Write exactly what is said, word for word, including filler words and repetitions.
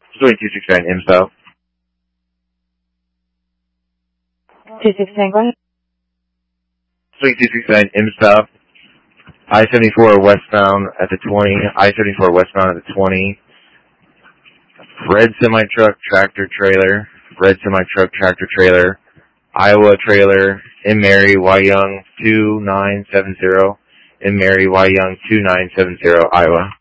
twenty-two sixty-nine M South. two sixty-nine, go ahead. twenty-two sixty-nine M South. I seventy-four westbound at the twenty. I seventy-four westbound at the twenty. Red semi-truck, tractor trailer. Red semi-truck, tractor trailer. Iowa trailer. M. Mary Y. Young two nine seven zero. M. Mary Y. Young two nine seven zero, Iowa.